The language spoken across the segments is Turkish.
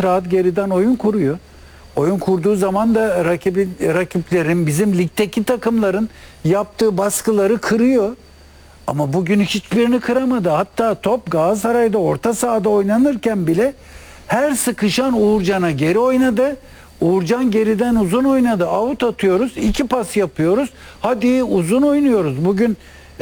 rahat geriden oyun kuruyor. Oyun kurduğu zaman da rakiplerin, bizim ligdeki takımların yaptığı baskıları kırıyor. Ama bugün hiçbirini kıramadı. Hatta top Galatasaray'da orta sahada oynanırken bile her sıkışan Uğurcan'a geri oynadı. Uğurcan geriden uzun oynadı. Out atıyoruz. 2 pas yapıyoruz. Hadi uzun oynuyoruz. Bugün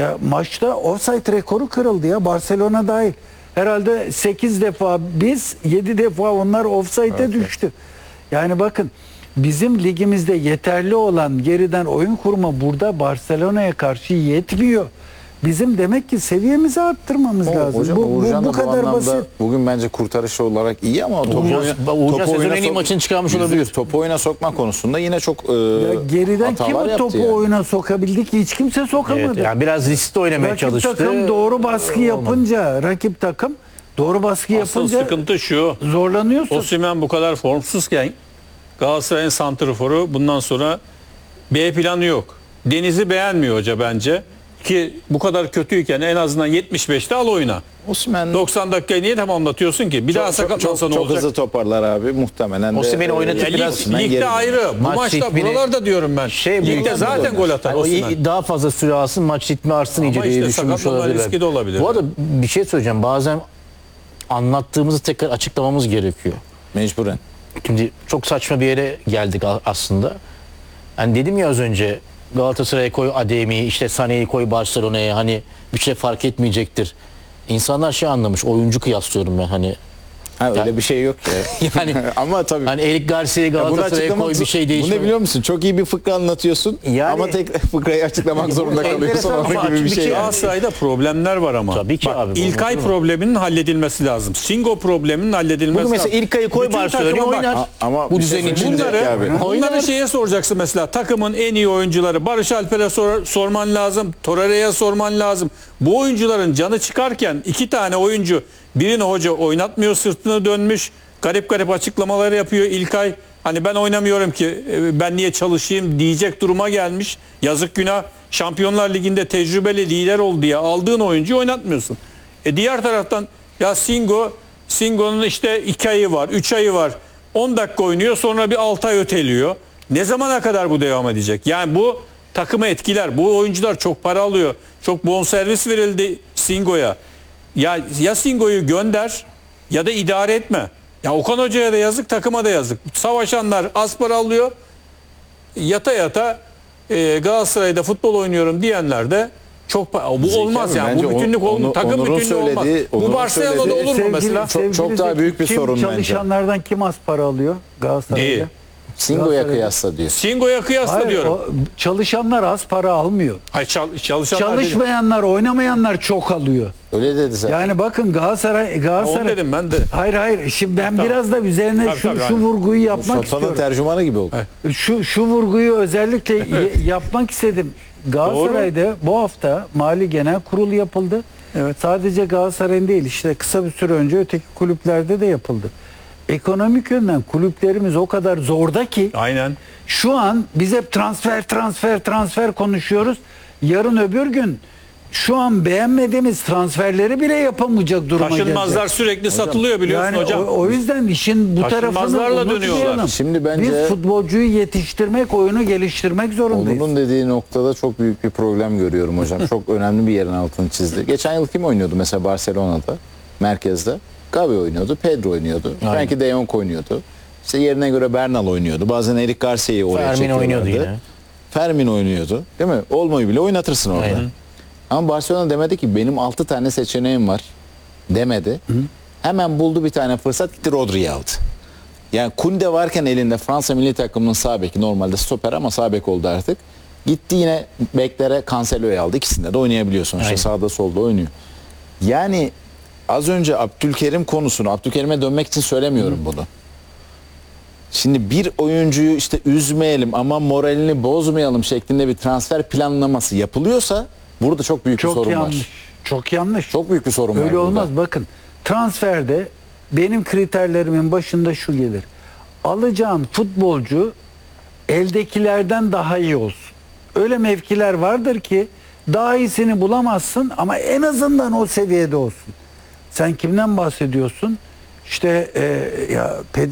maçta offside rekoru kırıldı ya. Barcelona dahil. Herhalde 8 defa biz, 7 defa onlar offside'e düştü. Yani bakın, bizim ligimizde yeterli olan geriden oyun kurma burada Barcelona'ya karşı yetmiyor. Bizim demek ki seviyemizi arttırmamız lazım. Hocam, Bu kadar basit. Bugün bence kurtarışı olarak iyi ama Uğurcan sezonun en iyi maçını çıkarmış olabilir. Topu oyuna sokma konusunda yine çok geriden kim o topu yani. oyuna sokabildi ki? Hiç kimse sokamadı. Evet, yani biraz riskli oynamaya rakip çalıştı. takım doğru baskı yapınca, rakip takım doğru baskı Asıl yapınca sıkıntı şu. zorlanıyorsun. Osimhen bu kadar formsuzken Galatasaray'ın santraforu bundan sonra B planı yok. Deniz'i beğenmiyor hoca bence. Ki bu kadar kötüyken en azından 75'te al oyuna. Osimhen 90 dakikayı niye tamamlatıyorsun ki? Bir daha sakatlansa ne çok olacak? hızlı toparlar abi muhtemelen. Osimhen'i oynatıp Ya biraz ligde ayrı. Bu Maç maçta ritmini- buralarda diyorum ben. Ligde zaten gol atar Osimhen. Daha fazla süre alsın, maç ritmi artsın iyice Ama diye işte düşünmüş sakatlanma olabilir. riski de olabilir. Bu arada bir şey söyleyeceğim. Bazen anlattığımızı tekrar açıklamamız gerekiyor. Mecburen. Şimdi çok saçma bir yere geldik aslında. Yani dedim ya az önce, Galatasaray'a koy Ademi'yi, işte Sané'yi koy Barcelona'ya, hani bir şey fark etmeyecektir. İnsanlar şey anlamış, oyuncu kıyaslıyorum ben hani. Ha, öyle bir şey yok ya. Yani ama tabii. hani Erik Garcia'yı Galatasaray'a koy, bir şey Bu değişmiyor. ne biliyor musun? Çok iyi bir fıkra anlatıyorsun Yani- ama tek fıkrayı açıklamak zorunda kalıyorsun. Enteresan ama Onun gibi bir açık bir şey. şey. yani. Galatasaray'da problemler var ama. Tabii ki Bak, abi, İlkay olmaz mı? probleminin halledilmesi lazım. Singo probleminin halledilmesi Bugün lazım. mesela İlkay'ı koy Bütün Barcelona'ya takıma bak. oynar. Ama Bu bir şey düzenin söyleyeyim içinde. abi. Bunları şeye soracaksın mesela. Takımın en iyi oyuncuları. Barış Alper'e sorman lazım. Torreira'ya sorman lazım. Bu oyuncuların canı çıkarken 2 tane oyuncu, birini hoca oynatmıyor, sırtını dönmüş. Garip garip açıklamalar yapıyor İlkay. Hani ben oynamıyorum ki, ben niye çalışayım diyecek duruma gelmiş. Yazık, günah. Şampiyonlar Ligi'nde tecrübeli lider oldu diye aldığın oyuncuyu oynatmıyorsun. Diğer taraftan ya Singo'nun işte 2 ayı var, 3 ayı var. 10 dakika oynuyor, sonra bir 6 ay öteliyor. Ne zamana kadar bu devam edecek? Yani bu takımı etkiler. Bu oyuncular çok para alıyor. Çok bonservis verildi Singo'ya. Ya Singo'yu gönder ya da idare etme. Ya Okan Hoca'ya da yazık, takıma da yazık. Savaşanlar az para alıyor. Yata yata Galatasaray'da futbol oynuyorum diyenler de çok bu Zeki olmaz abi, yani. Bu bence bütünlük takım Onur'un bütünlüğü olmaz. söylediği- Bu Onur'un Barcelona'da söylediği- olur mu mesela? Çok daha büyük bir sorun bence. Çalışanlardan kim az para alıyor Galatasaray'da? Neyi? Singo'ya Galatasaray'da. kıyasla diyor. Singo'ya kıyasla Hayır, diyorum. çalışanlar az para almıyor. Hayır, çalışanlar dedim. Çalışmayanlar, oynamayanlar çok alıyor. Öyle dedi zaten. Yani bakın Galatasaray Onu dedim ben de. Hayır. Şimdi ben biraz da üzerine Tabii, tabii, şu aynen. vurguyu yapmak Satanın istiyorum. tercümanı gibi oldu. Şu vurguyu özellikle yapmak istedim. Galatasaray'da bu hafta Mali Genel Kurul yapıldı. Evet. Sadece Galatasaray'ın değil, işte kısa bir süre önce öteki kulüplerde de yapıldı. Ekonomik yönden kulüplerimiz o kadar zorda ki Aynen. şu an biz hep transfer konuşuyoruz. Yarın öbür gün şu an beğenmediğimiz transferleri bile yapamayacak duruma Taşınmazlar gelecek. sürekli satılıyor biliyorsun Yani hocam. o yüzden işin bu tarafını Taşınmazlarla unutmayalım. dönüyorlar. Şimdi bence- biz futbolcuyu yetiştirmek, oyunu geliştirmek zorundayız. Onur'un dediği noktada çok büyük bir problem görüyorum hocam. Çok önemli bir yerin altını çizdi. Geçen yıl kim oynuyordu mesela Barcelona'da? Merkezde. Gavi oynuyordu, Pedro oynuyordu. Frankie de Jong oynuyordu. İşte yerine göre Bernal oynuyordu. Bazen Erik Garcia'yı oraya Fermin çekiyorlardı. oynuyordu yine. Fermin oynuyordu. Değil mi? Olmayı bile oynatırsın orada. Aynen. Ama Barcelona demedi ki benim 6 tane seçeneğim var demedi. Hemen buldu bir tane fırsat, gitti Rodri'yi aldı. Yani Kunde varken elinde Fransa milli takımının sağ beki, normalde stoper ama sağ bek oldu artık. Gitti yine beklere Cancelo'yu aldı. İkisinde de oynayabiliyorsun. İşte Aynen. sağda solda oynuyor. Yani az önce Abdülkerim konusunu, Abdülkerim'e dönmek için söylemiyorum bunu. Şimdi bir oyuncuyu işte üzmeyelim ama moralini bozmayalım şeklinde bir transfer planlaması yapılıyorsa burada çok büyük bir Çok sorun yanlış. var. Çok yanlış. Çok büyük bir sorun var. Öyle burada. olmaz. Bakın, transferde benim kriterlerimin başında şu gelir. Alacağın futbolcu eldekilerden daha iyi olsun. Öyle mevkiler vardır ki daha iyisini bulamazsın ama en azından o seviyede olsun. Sen kimden bahsediyorsun? İşte ya